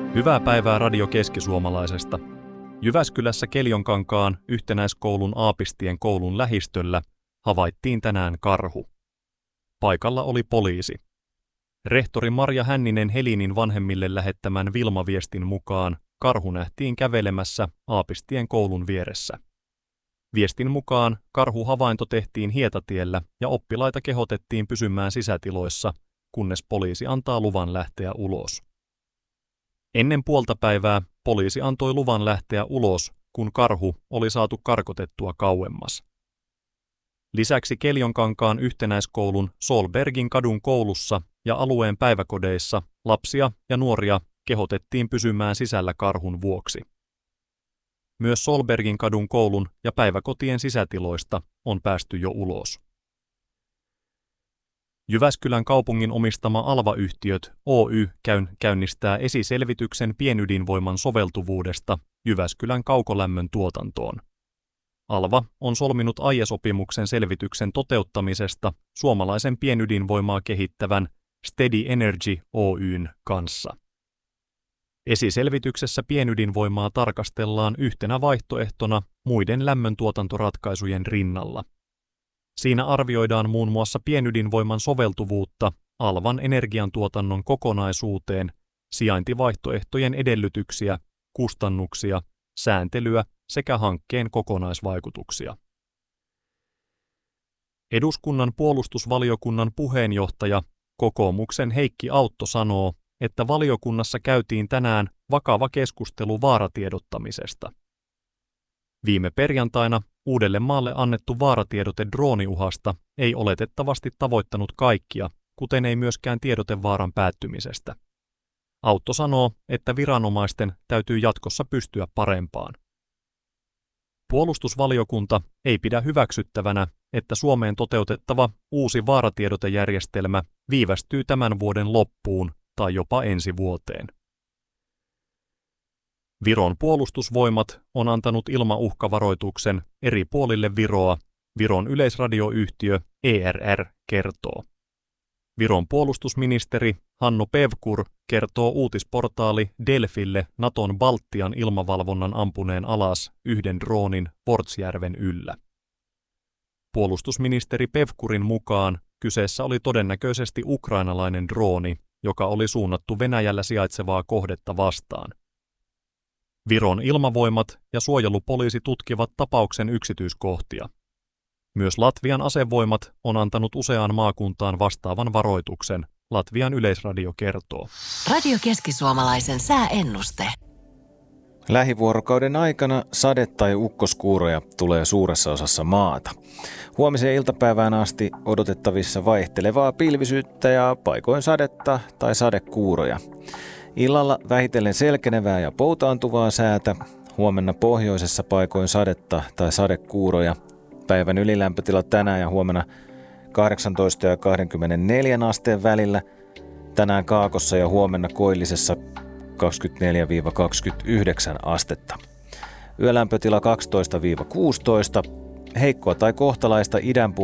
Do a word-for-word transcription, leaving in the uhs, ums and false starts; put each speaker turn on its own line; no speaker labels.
Hyvää päivää Radio Keski-Suomalaisesta. Jyväskylässä Keljonkankaan yhtenäiskoulun Aapistien koulun lähistöllä havaittiin tänään karhu. Paikalla oli poliisi. Rehtori Marja Hänninen Helinin vanhemmille lähettämän Vilma-viestin mukaan karhu nähtiin kävelemässä Aapistien koulun vieressä. Viestin mukaan karhuhavainto tehtiin Hietatiellä ja oppilaita kehotettiin pysymään sisätiloissa, kunnes poliisi antaa luvan lähteä ulos. Ennen puolta päivää poliisi antoi luvan lähteä ulos, kun karhu oli saatu karkotettua kauemmas. Lisäksi Keljonkankaan yhtenäiskoulun Solbergin kadun koulussa ja alueen päiväkodeissa lapsia ja nuoria kehotettiin pysymään sisällä karhun vuoksi. Myös Solbergin kadun koulun ja päiväkotien sisätiloista on päästy jo ulos. Jyväskylän kaupungin omistama Alva-yhtiöt Oy käynnistää esiselvityksen pienydinvoiman soveltuvuudesta Jyväskylän kaukolämmön tuotantoon. Alva on solminut aiesopimuksen selvityksen toteuttamisesta suomalaisen pienydinvoimaa kehittävän Steady Energy Oyn kanssa. Esiselvityksessä pienydinvoimaa tarkastellaan yhtenä vaihtoehtona muiden lämmöntuotantoratkaisujen rinnalla. Siinä arvioidaan muun muassa pienydinvoiman soveltuvuutta Alvan energiantuotannon kokonaisuuteen, sijaintivaihtoehtojen edellytyksiä, kustannuksia, sääntelyä sekä hankkeen kokonaisvaikutuksia. Eduskunnan puolustusvaliokunnan puheenjohtaja, kokoomuksen Heikki Autto sanoo, että valiokunnassa käytiin tänään vakava keskustelu vaaratiedottamisesta. Viime perjantaina Uudellemaalle annettu vaaratiedote drooniuhasta ei oletettavasti tavoittanut kaikkia, kuten ei myöskään tiedote vaaran päättymisestä. Autto sanoo, että viranomaisten täytyy jatkossa pystyä parempaan. Puolustusvaliokunta ei pidä hyväksyttävänä, että Suomeen toteutettava uusi vaaratiedotejärjestelmä viivästyy tämän vuoden loppuun tai jopa ensi vuoteen. Viron puolustusvoimat on antanut ilmauhkavaroituksen eri puolille Viroa, Viron yleisradioyhtiö E R R kertoo. Viron puolustusministeri Hanno Pevkur kertoo uutisportaali Delfille Naton Baltian ilmavalvonnan ampuneen alas yhden droonin Portsjärven yllä. Puolustusministeri Pevkurin mukaan kyseessä oli todennäköisesti ukrainalainen drooni, joka oli suunnattu Venäjällä sijaitsevaa kohdetta vastaan. Viron ilmavoimat ja suojelupoliisi tutkivat tapauksen yksityiskohtia. Myös Latvian asevoimat on antanut useaan maakuntaan vastaavan varoituksen, Latvian yleisradio kertoo.
Radio Keski-Suomalaisen sääennuste.
Lähivuorokauden aikana sade- tai ukkoskuuroja tulee suuressa osassa maata. Huomiseen iltapäivään asti odotettavissa vaihtelevaa pilvisyyttä ja paikoin sadetta tai sadekuuroja. Illalla vähitellen selkenevää ja poutaantuvaa säätä, huomenna pohjoisessa paikoin sadetta tai sadekuuroja. Päivän ylilämpötila tänään ja huomenna kahdeksantoista ja kaksikymmentäneljä asteen välillä. Tänään Kaakossa ja huomenna Koillisessa kaksikymmentäneljä kaksikymmentäyhdeksän astetta. Yölämpötila kaksitoista kuusitoista, heikkoa tai kohtalaista idänpuolella